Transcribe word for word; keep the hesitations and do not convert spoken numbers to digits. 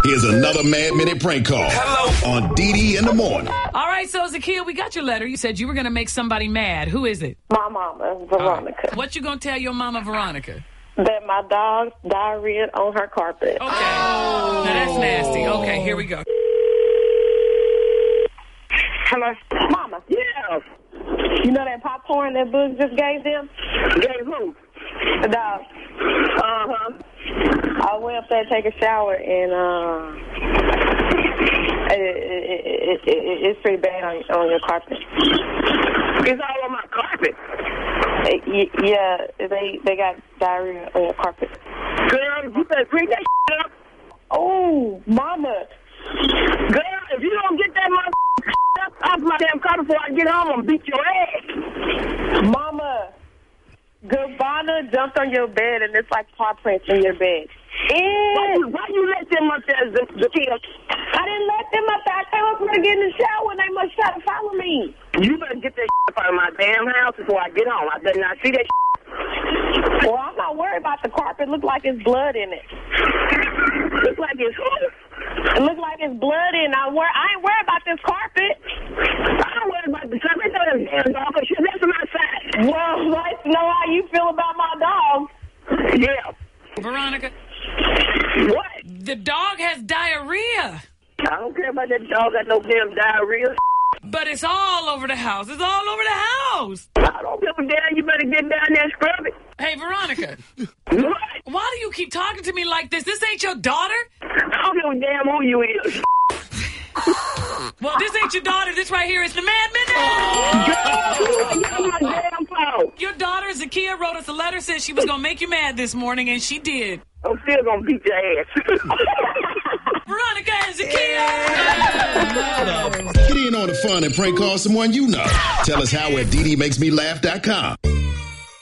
Here's another Mad Minute prank call. Hello. On Dee Dee in the morning. All right, so Zakia, we got your letter. You said you were going to make somebody mad. Who is it? My mama, Veronica. Right. What you going to tell your mama, Veronica? That my dog's diarrhea on her carpet. Okay. Oh. Now that's nasty. Okay, here we go. Hello? Mama. Yeah. You know that popcorn that Boog just gave them? Gave who? The dog. Uh-huh. I went up there to take a shower, and uh, it, it, it, it, it's pretty bad on, on your carpet. It's all on my carpet. It, yeah, they they got diarrhea on your carpet. Girl, you better clean that shit up. Oh, Mama. Girl, if you don't get that mother up off my damn carpet before I get home, I'm gonna beat your ass. Mama. Gabbana jumped on your bed, and it's like paw prints in your bed. Why you, why you let them up there, the, the kids? I didn't let them up there. I came up here to get in the shower, and they must try to follow me. You better get that shit out of my damn house before I get home. I better not see that shit. Well, I'm not worried about the carpet. It looks like there's blood in it. Looks like it's who? It looks like there's blood in it. I, wor- I ain't worried about this carpet. I don't worry about the carpet. I know them damn dog, but shit, that's on my side. Well, I'd like to know how you feel about my dog. Yeah. Veronica. What? The dog has diarrhea. I don't care about that dog. Got no damn diarrhea. But it's all over the house. It's all over the house. I don't give a damn. You better get down there and scrub it. Hey, Veronica. What? Why do you keep talking to me like this? This ain't your daughter? I don't give a damn who you is. Well, this ain't your daughter. This right here is the Mad Minute. Oh, get on my damn phone. Your daughter, Zakia, wrote us a letter, said she was going to make you mad this morning, and she did. I'm still going to beat your ass. Veronica and Zakia. Get in on the fun and prank call someone you know. Tell us how at Dee Dee Makes Me Laugh dot com.